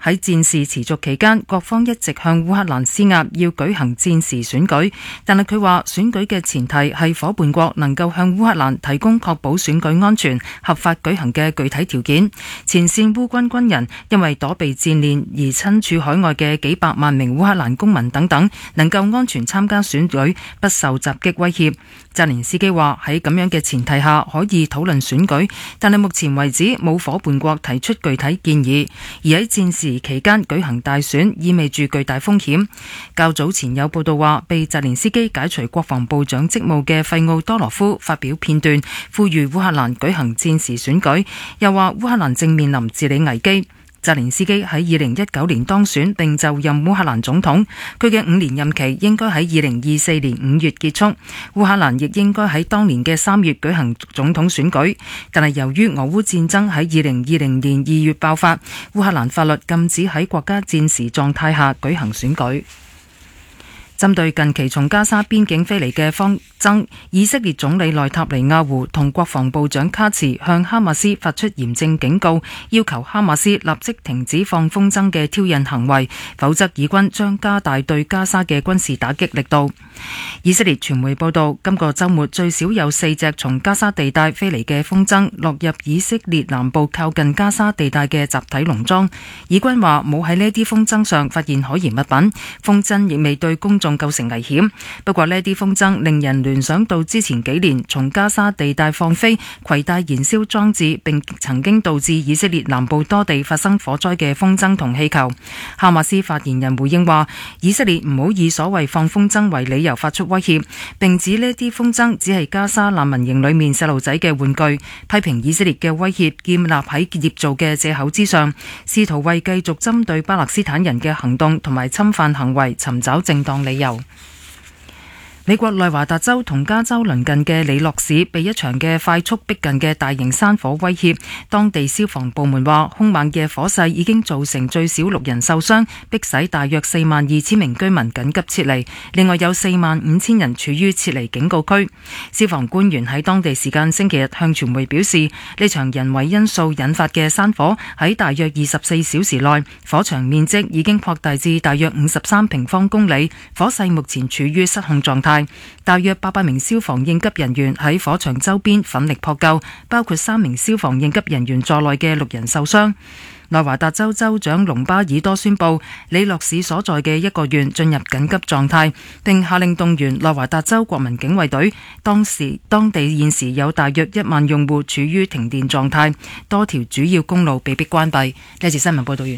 喺戰事持續期間，各方一直向烏克蘭施壓，要舉行戰時選舉。但係佢話選舉嘅前提係夥伴國能夠向烏克蘭提供確保選舉安全、合法舉行嘅具體條件。前線烏軍軍人因為躲避戰亂而身處海外嘅幾百萬名烏克蘭公民等等，能夠安全參加選舉，不受襲擊威脅。澤連斯基話喺咁樣嘅前提下可以討論選舉，但係目前為止冇夥伴國提出具體建議。而喺戰時期間舉行大選意味住巨大風險。較早前有報道話，被澤連斯基解除國防部長職務嘅費奧多羅夫發表片段，呼籲烏克蘭舉行戰時選舉，又話烏克蘭正面臨治理危機。澤連斯基喺2019年當選並就任烏克蘭總統，佢嘅5年任期應該喺2024年5月結束。烏克蘭亦應該喺當年嘅3月舉行總統選舉，但係由於俄烏戰爭喺2020年2月爆發，烏克蘭法律禁止喺國家戰時狀態下舉行選舉。針對近期從加沙邊境飛嚟嘅風爭，以色列總理內塔尼亞胡同國防部長卡茨向哈馬斯發出嚴正警告，要求哈馬斯立即停止放風箏嘅挑釁行為，否則以軍將加大對加沙嘅軍事打擊力度。以色列傳媒報道，今個週末最少有4隻從加沙地帶飛嚟嘅風箏落入以色列南部靠近加沙地帶嘅集體農莊。以軍話冇喺呢啲風箏上發現可疑物品，風箏亦未對公眾構成危險。不過呢啲風箏令人聯想到之前幾年從加沙地帶放飛攜帶燃燒裝置並曾經導致以色列南部多地發生火災嘅風箏同氣球。哈馬斯發言人回應話，以色列唔好以所謂放風箏為理由發出威脅，並指呢啲風箏只係加沙難民營裏面細路仔嘅玩具，批評以色列嘅威脅建立喺捏造嘅藉口之上，試圖為繼續針對巴勒斯坦人嘅行動同埋侵犯行為尋找正當理由。美國內華達州同加州鄰近嘅里諾市被一場嘅快速逼近嘅大型山火威脅，當地消防部門話，兇猛嘅火勢已經造成最少6人受傷，迫使大約42000名居民緊急撤離，另外有45000人處於撤離警告區。消防官員喺當地時間星期日向傳媒表示，呢場人為因素引發嘅山火喺大約24小時內，火場面積已經擴大至大約53平方公里，火勢目前處於失控狀態。大約800名消防應急人員喺火場周邊奮力撲救，包括3名消防應急人員在內嘅6人受傷。內華達州州長隆巴爾多宣布，里諾市所在嘅一個縣進入緊急狀態，並下令動員內華達州國民警衛隊。當地現時有大約1萬用戶處於停電狀態，多條主要公路被迫關閉。呢節新聞報道完。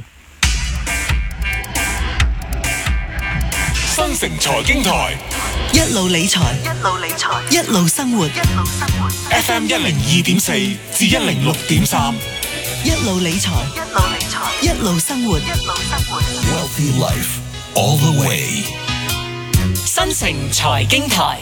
新城財經台一路理財，一路生活。 FM 102.4至106.3， 一路理財，一路生活。 Wealthy Life all the way。 新城財經台，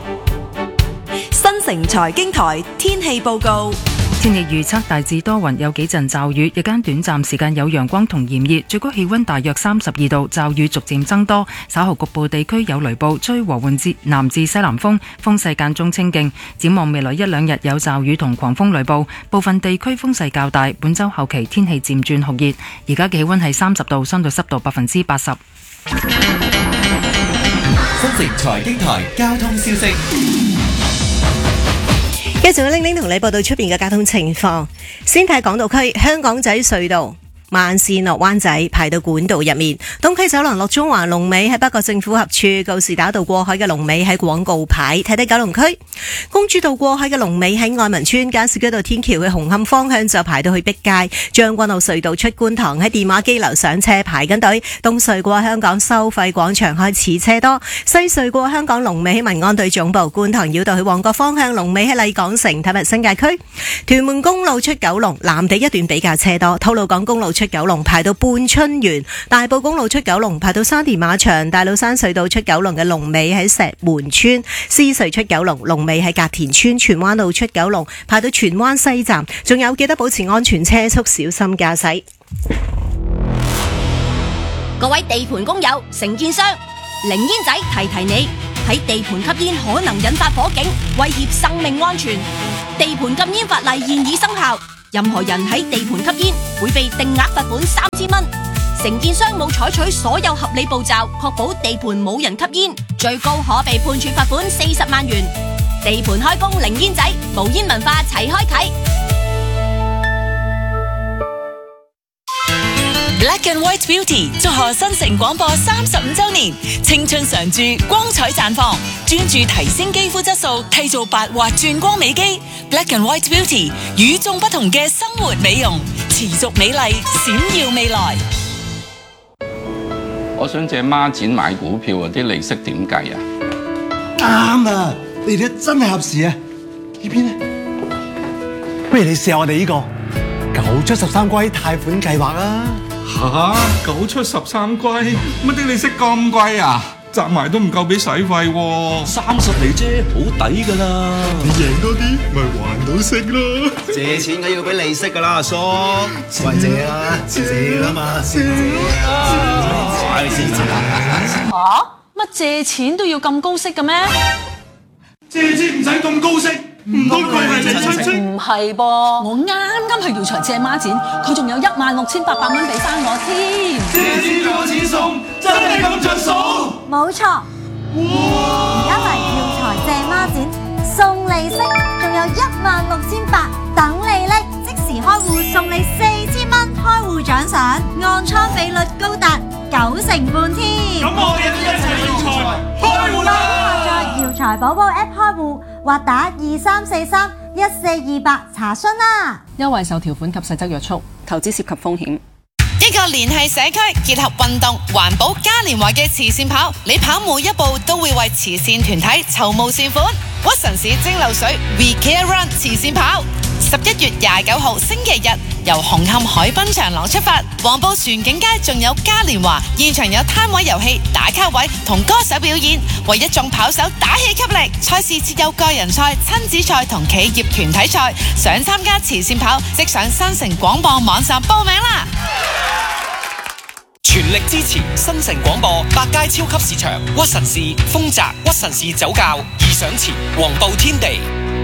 新城財經台天氣報告。 天氣預測大致多雲，有幾陣驟雨，日間短暫時間有陽光同炎熱，最高氣溫大約32度，驟雨逐漸增多，稍後局部地區有雷暴，吹和緩至南至西南風，風勢間中清勁。展望未來1、2日有驟雨同狂風雷暴，部分地區風勢較大。本週後期天氣漸轉酷熱，而家嘅氣溫係30度，相對濕度80%。 新城財經台交通消息。 繼續拎拎同你報道出邊嘅交通情況。先睇港島區香港仔隧道慢線落灣仔排到管道入面，東區走廊落中環龍尾喺北角政府合署，告士打道過海嘅龍尾喺廣告牌。睇睇九龍區公主道過海嘅龍尾喺愛民村，加士居道天橋嘅紅磡方向就排到去碧街，將軍澳隧道出觀塘喺電話機樓上車排緊隊，東隧過香港收費廣場開始車多，西隧過香港龍尾喺民安隊總部，觀塘繞道去旺角方向龍尾喺麗港城。睇埋新界區屯門公路出九龍藍地一段比較車多，吐露港公路出九龍排到半春園，大埔公路出九龍排到沙田馬場，大老山隧道出九龍嘅龍尾喺石門村，獅隧出九龍龍尾喺隔田村，荃灣路出九龍排到荃灣西站，仲有記得保持安全車速，小心駕駛。 各位地盤工友、承建商，零煙仔提提你，喺地盤吸煙可能引發火警，威脅生命安全。地盤禁煙法例現已生效，任何人喺地盤吸煙會被定額罰款3000蚊。 承建商冇採取所有合理步驟，確保地盤冇人吸煙，最高可被判處罰款40萬元。地盤開工零煙仔，無煙文化齊開啟。 Black and White Beauty 祝賀新城廣播35周年，青春常駐，光彩綻放，專注提升肌膚質素，締造白滑轉光美肌。Black and White Beauty 與眾不同嘅生活美容，持續美麗，閃耀未來。 我想借孖展買股票啊，啲利息點計啊？ 啱啊！你哋真係合時啊！呢邊呢？不如你試下我哋呢個9出13歸貸款計劃啊！ 嚇！9出13歸，乜啲利息咁貴啊？集埋都唔夠俾使費喎 ，30厘啫，好抵㗎啦！ 你贏多啲，咪還到息咯！ 借錢梗要俾利息㗎啦，阿叔，喂借啊，借啦嘛，借啊！ 嚇？乜借錢都要咁高息嘅咩？ 借錢唔使咁高息，唔通佢係你親戚？ 唔係噃，我啱啱去耀才借孖展，佢仲有16,800蚊俾翻我添。 借錢攞錢送，真係咁着數？ 冇錯，而家嚟耀才借孖展，送利息，仲有16,800等你拎，即時開戶送你4,000蚊開戶獎賞，按倉比率高達90%添。 咁我哋都一齊耀才開戶啦！ 在耀才寶寶 App 開戶或打23431428查詢啦。 優惠受條款及細則約束，投資涉及風險。 一個聯繫社區，結合運動、環保嘉年華嘅慈善跑，你跑每一步都會為慈善團體籌募善款。屈臣氏蒸餾水 We Care Run 慈善跑，11月29號星期日由紅磡海濱長廊出發，黃埔船景街仲有嘉年華，現場有攤位遊戲、打卡位同歌手表演，為一眾跑手打氣給力。賽事設有個人賽、親子賽同企業團體賽，想參加慈善跑，即上新城廣播網上報名啦！ 全力支持新城廣播百佳超級市場、屈臣氏、豐澤、屈臣氏酒窖、義想前、黃埔天地。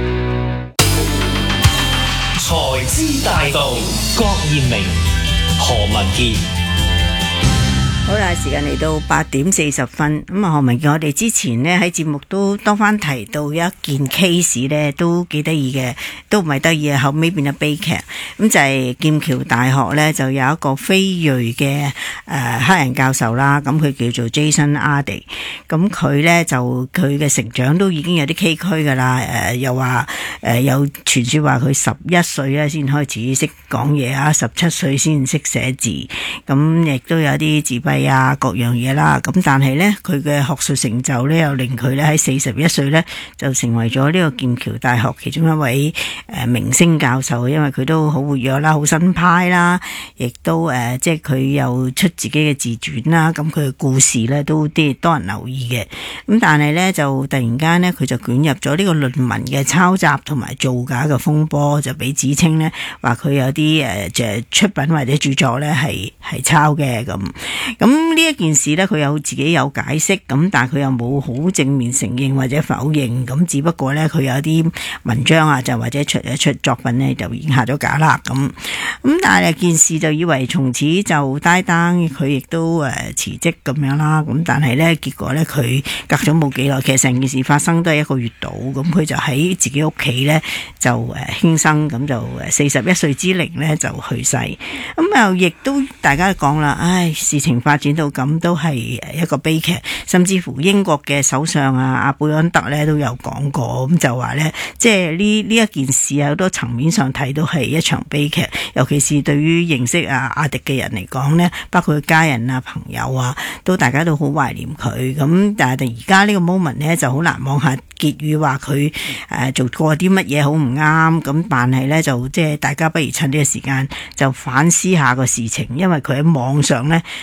財資大道，郭彥明、何文傑。 好啦，時間嚟到8點40分。咁啊，何文傑，我哋之前呢喺節目都多番提到一件 case 呢，都幾得意嘅，都唔係得意嘅，後尾變咗悲劇。咁就係劍橋大學呢，就有一個非裔嘅黑人教授啦。咁佢叫做 Jason Ardy。咁佢呢，就佢嘅成長都已經有啲崎嶇噶啦。又話有傳說話佢11歲咧先開始識講嘢啊，17歲先識寫字。咁亦都有啲自閉啊，各樣嘢啦，咁但係呢，佢嘅學術成就呢，又令佢呢喺41歲呢，就成為咗呢個劍橋大學其中一位明星教授，因為佢都好活躍啦，好新派啦，亦都即係佢又出自己嘅自傳啦，咁佢嘅故事呢，都啲多人留意嘅。咁但係呢，就突然間呢，佢就捲入咗呢個論文嘅抄襲同埋造假嘅風波，就俾指稱呢，話佢有啲出品或者著作呢係抄嘅咁。咁呢一件事呢，佢有自己有解釋，咁但係佢又冇好正面承認或者否認，咁只不過呢，佢有啲文章啊，就或者出作品呢，就已經下咗架啦咁。但係件事就以為從此就呆單，佢亦都辭職咁樣啦。咁但係呢，結果呢，佢隔咗冇幾耐，其實成件事發生都係1個月到，咁佢就喺自己屋企呢，就輕生，咁就41歲之齡呢，就去世。咁又亦都大家講啦，唉，事情發展到咁都係一個悲劇，甚至乎英國嘅首相阿貝安特咧都有講過，咁就話咧，即係呢一件事啊，好多層面上睇都係一場悲劇，尤其是對於認識阿迪嘅人嚟講咧，包括家人啊、朋友啊，都大家都好懷念佢。咁但係而家呢個 moment 咧就好難忘下結語，話佢做過啲乜嘢好唔啱。咁但係咧就即係大家不如趁呢個時間就反思下個事情，因為佢喺網上咧都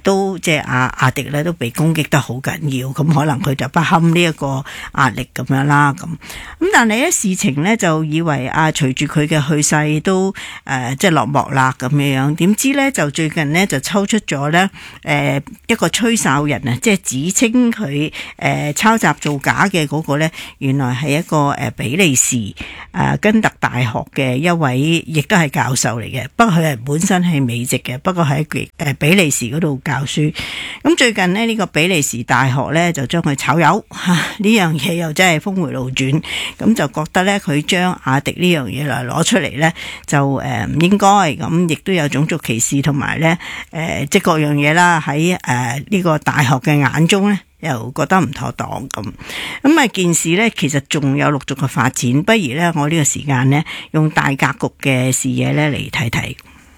都即係阿迪咧都被攻擊得好緊要，咁可能佢就不堪呢一個壓力咁樣啦，咁但係咧事情咧就以為隨住佢嘅去世都即係落幕啦咁樣，點知咧就最近咧就抽出咗咧一個吹哨人啊，即係指稱佢抄襲造假嘅嗰個咧，原來係一個比利時根特大學嘅一位，亦都係教授嚟嘅。不過佢係本身係美籍嘅，不過喺比利時嗰度教書。咁最近呢，呢個比利時大學咧就將佢炒魷，呢樣嘢又真係峰回路轉。咁就覺得咧佢將阿迪呢樣嘢嚟攞出嚟咧就唔應該，咁亦都有種族歧視同埋咧即係各樣嘢啦，喺呢個大學嘅眼中咧又覺得唔妥當咁件事咧其實仲有陸續嘅發展，不如咧我呢個時間咧用大格局嘅視野咧嚟睇睇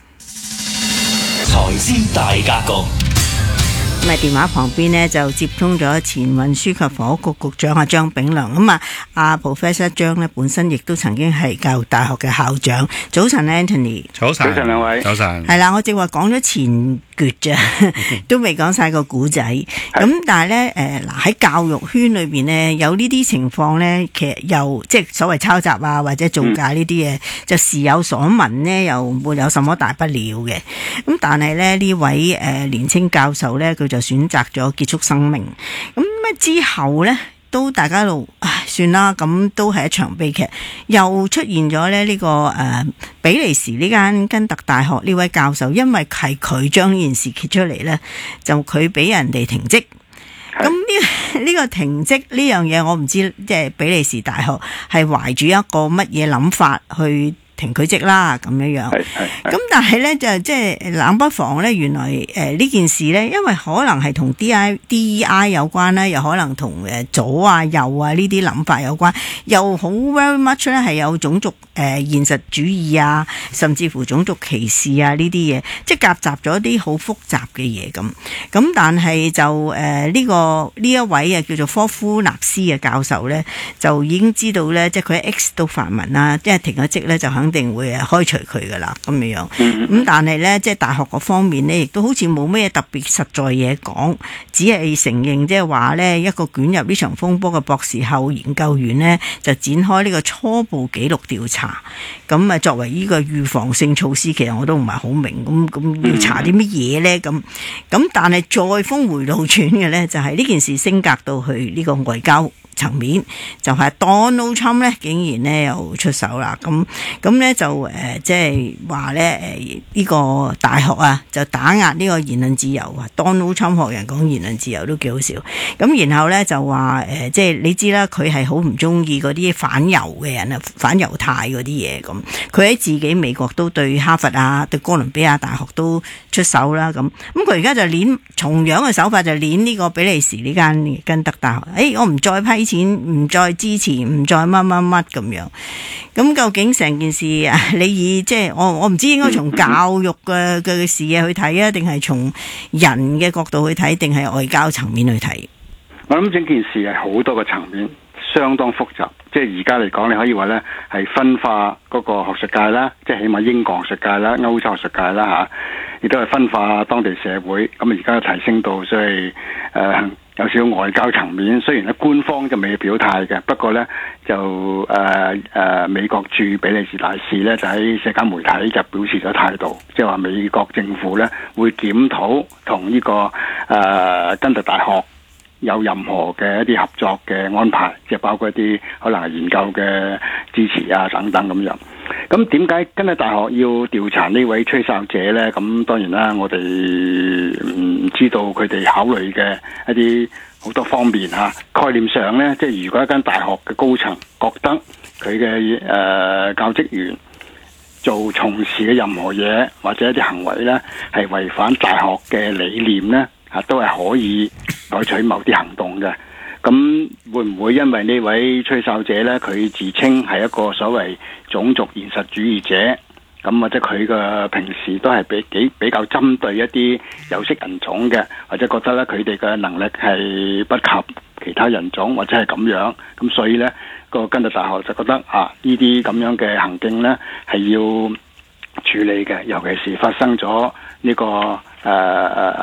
財資大格局。 咁電話旁邊呢就接通咗前運輸及房屋局局長張炳良。咁Professor 張呢本身亦都曾經係教育大學嘅校長。早晨 Anthony。 早晨兩位。早晨。 係啦，我正話講咗前橛啫，都未講晒個古仔。咁但係呢，喺教育圈裏邊呢，有呢啲情況呢，其實又即係所謂抄襲啊或者造假呢啲嘢，就時有所聞呢，又沒有什麼大不了嘅。咁但係呢，呢位年青教授呢，佢就選擇咗結束生命。咁之後呢，都大家都算啦，咁都係一場悲劇。又出現咗咧呢個比利時呢間根特大學呢位教授，因為係佢將呢件事揭出嚟呢，就佢俾人哋停職。咁呢個停職呢樣嘢，我唔知即係比利時大學係懷住一個乜嘢諗法去停佢職啦咁樣。咁但係咧就即係冷不防咧，原來呢件事咧，因為可能係同 DEI 有關啦，又可能同左啊右啊呢啲諗法有關，又好 very much 咧係有種族現實主義啊，甚至乎種族歧視啊呢啲嘢，即係夾雜咗啲好複雜嘅嘢咁。咁但係就呢一位叫做科夫納斯嘅教授咧，就已經知道咧，即係佢喺 X 都發文啦，即係停咗職咧就肯定會開除佢噶啦咁樣。咁但係咧，即係大學嗰方面咧，亦都好似冇咩特別實在嘢講，只係承認即係話咧，一個捲入呢場風波嘅博士後研究員咧，就展開呢個初步記錄調查。咁作為呢個預防性措施，其實我都唔係好明，咁要查啲乜嘢咧？咁但係再峰回路轉嘅咧，就係呢件事升格到去呢個外交層面，就係 Donald Trump 咧，竟然咧又出手啦。咁咧就即係話咧呢個大學啊，就打壓呢個言論自由啊。Donald Trump 學人講言論自由都幾好笑。咁然後咧就話即係你知啦，佢係好唔中意嗰啲反猶嘅人啊，反猶太嗰啲嘢咁。佢喺自己美國都對哈佛啊、對哥倫比亞大學都出手啦。咁佢而家就同樣嘅手法就捏呢個比利時呢間根特大學。我唔再批錢，唔再支持，唔再乜乜乜咁樣。咁究竟成件事你以即係我唔知應該從教育嘅視野去睇啊，定係從人嘅角度去睇，定係外交層面去睇？ 我諗整件事係好多個層面，相當複雜。即係而家嚟講，你可以話咧係分化嗰個學術界啦，即係起碼英國學術界啦、歐洲學術界啦嚇，亦都係分化當地社會。咁而家提升到所以有少少外交層面。雖然咧官方就未表態嘅，不過咧就美國駐比利時大使咧就喺社交媒體就表示咗態度，即係話美國政府咧會檢討同呢個根特大學有任何嘅一啲合作嘅安排，即係包括一啲可能係研究嘅支持啊等等咁樣。咁點解根特大學要調查呢位吹哨者呢？咁當然啦，我哋唔知道佢哋考慮嘅一啲好多方面嚇。概念上呢，即係如果一間大學嘅高層覺得佢嘅教職員從事嘅任何嘢或者一啲行為呢係違反大學嘅理念呢，都係可以採取某啲行動嘅。咁會唔會因為呢位吹哨者呢，佢自稱係一個所謂種族現實主義者，咁或者佢嘅平時都係比較針對一啲有色人種嘅，或者覺得咧佢哋嘅能力係不及其他人種，或者係咁樣，咁所以呢個根特大學就覺得呢啲咁樣嘅行徑呢係要處理嘅，尤其是發生咗呢個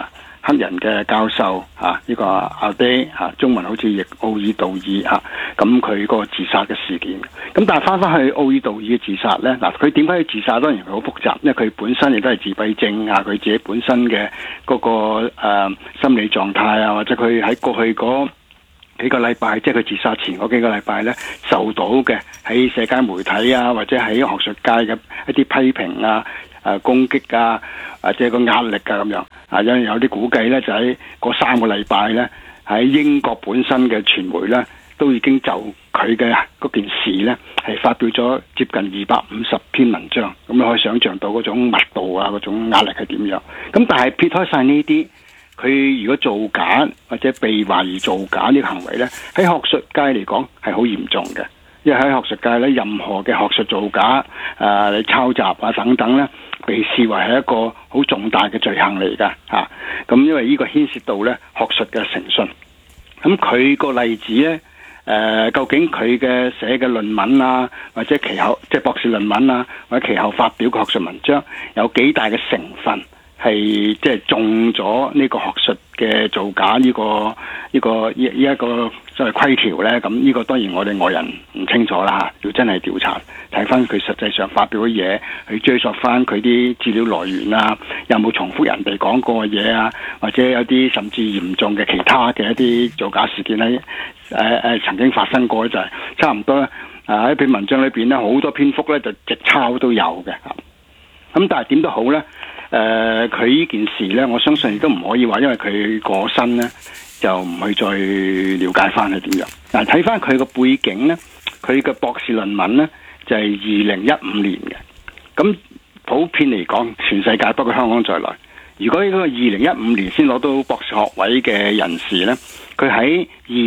黑人嘅教授呢個阿爹中文好似譯奧爾道爾咁佢個自殺嘅事件。咁但係翻去奧爾道爾嘅自殺咧，嗱佢點解要自殺？當然佢好複雜，因為佢本身亦都係自閉症佢自己本身嘅嗰個心理狀態或者佢喺過去嗰幾個禮拜，即係佢自殺前嗰幾個禮拜咧，受到嘅喺社交媒體或者喺學術界嘅一啲批評攻擊或者個壓力咁樣有啲估計咧，就喺嗰3個禮拜咧，喺英國本身嘅傳媒咧，都已經就佢嘅嗰件事咧係發表咗接近250篇文章。咁你可以想象到嗰種密度嗰種壓力係點樣。咁但係撇開晒呢啲，佢如果造假或者被懷疑造假呢個行為咧，喺學術界嚟講係好嚴重嘅。因為喺學術界咧，任何嘅學術造假你抄襲等等咧，被視為係一個好重大嘅罪行嚟㗎咁因為呢個牽涉到咧學術嘅誠信。咁佢個例子咧，究竟佢嘅寫嘅論文或者其後即係博士論文或者其後發表嘅學術文章，有幾大嘅成分係即係中咗呢個學術嘅造假呢一個所謂規條咧？咁呢個當然我哋外人唔清楚啦要真係調查，睇翻佢實際上發表嘅嘢，去追溯翻佢啲資料來源有冇重複人哋講過嘅嘢或者有啲甚至嚴重嘅其他嘅一啲造假事件咧曾經發生過，就係差唔多喺一篇文章裏邊咧，好多篇幅咧就直抄都有嘅。咁但係點都好咧，佢呢件事咧，我相信亦都唔可以話因為佢過身咧就唔去再了解翻係點樣。嗱，睇翻佢個背景咧，佢嘅博士論文咧就係2015年嘅。咁普遍嚟講，全世界包括香港在內，如果呢個2015年先攞到博士學位嘅人士咧，佢喺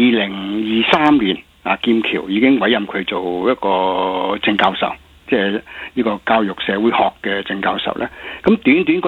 2023年劍橋已經委任佢做一個正教授，即係呢個教育社會學嘅正教授咧。咁短短個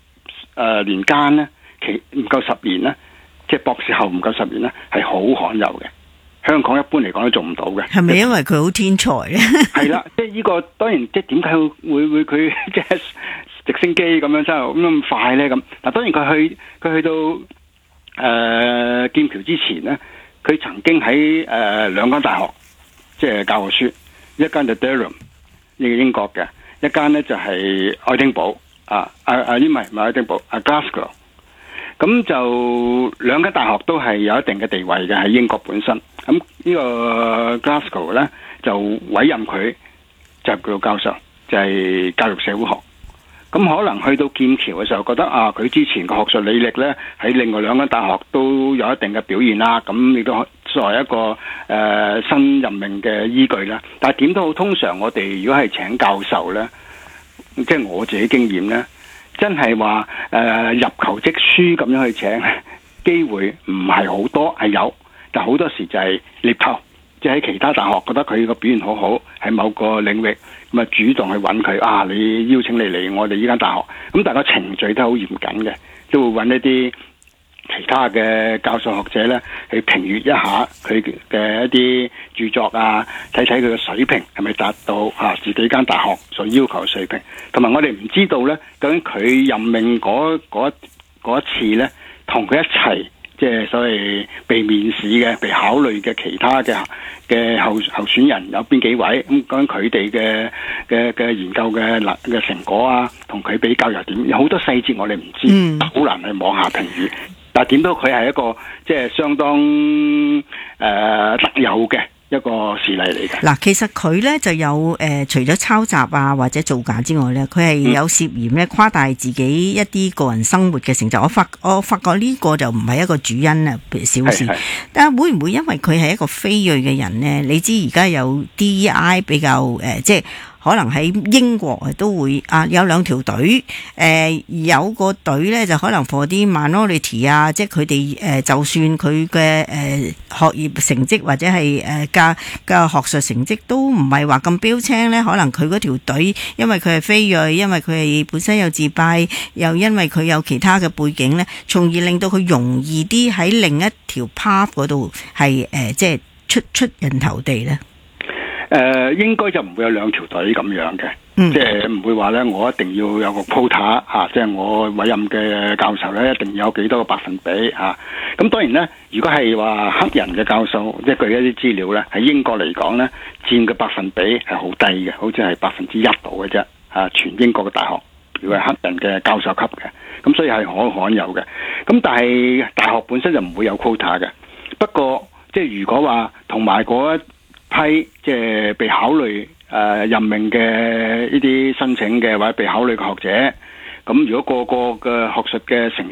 10年間咧，唔夠10年咧，即係博士後唔夠10年咧，係好罕有嘅。香港一般嚟講都做唔到嘅。係咪因為佢好天才咧？係啦，即係呢個當然，即係點解會佢即係直升機咁樣真係咁快咧？咁嗱，當然佢去到劍橋之前咧，佢曾經喺2間大學即係教過書，一間就 Durham 呢個英國嘅，一間咧就係愛丁堡唔係愛丁堡Glasgow。咁就2間大學都係有一定嘅地位嘅喺英國本身。咁呢個 Glasgow 咧就委任佢就叫教授，就係教育社會學。咁可能去到劍橋嘅時候，覺得佢之前嘅學術履歷咧喺另外2間大學都有一定嘅表現啦。咁亦都作為一個新任命嘅依據啦。但係點都好，通常我哋如果係請教授咧，即係我自己經驗咧，真係話入求職書咁樣去請，機會唔係好多，係有，但好多時就係獵頭，即係喺其他大學覺得佢個表現好好，喺某個領域咁啊主動去揾佢你邀請你嚟我哋呢間大學。咁但係個程序都好嚴謹嘅，都會揾一啲其他嘅教授學者咧去評閱一下佢嘅一啲著作睇睇佢嘅水平係咪達到自己間大學所要求嘅水平。同埋我哋唔知道咧，究竟佢任命嗰一次咧，同佢一齊即係所謂被面試嘅、被考慮嘅其他嘅候選人有邊幾位？咁究竟佢哋嘅研究嘅成果同佢比較又點？有好多細節我哋唔知，好難去妄下評語。但係點都佢係一個即係相當特有嘅一個事例嚟嘅。嗱，其實佢咧就有除咗抄襲或者造假之外咧，佢係有涉嫌咧誇大自己一啲個人生活嘅成就。我發覺呢個就唔係一個主因小事。但係會唔會因為佢係一個非裔嘅人咧？你知而家有 DEI 比較即係。可能喺英國都會有2條隊，有個隊咧就可能 for 啲 minority 即係佢哋就算佢嘅學業成績或者係嘅學術成績都唔係話咁標青咧，可能佢嗰條隊因為佢係非裔，因為佢係本身有自閉，又因為佢有其他嘅背景咧，從而令到佢容易啲喺另一條 path 嗰度係即係出人頭地咧。 應該就唔會有兩條隊咁樣嘅，即係唔會話咧，我一定要有個 quota 即係我委任嘅教授咧，一定要有幾多個百分比嚇。咁當然咧，如果係話黑人嘅教授，即係據一啲資料咧，喺英國嚟講咧，佔嘅百分比係好低嘅，好似係1%度嘅啫嚇。全英國嘅大學，如果係黑人嘅教授級嘅，咁所以係好罕有嘅。咁但係大學本身就唔會有 quota 嘅。不過即係如果話同埋嗰一批即係被考慮任命嘅呢啲申請嘅或者被考慮嘅學者，咁如果個個嘅學術嘅成